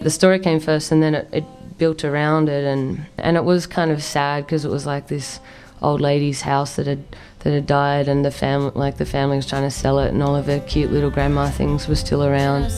the story came first, and then it built around it, and it was kind of sad because it was like this old lady's house that had died, and the family was trying to sell it, and all of her cute little grandma things were still around.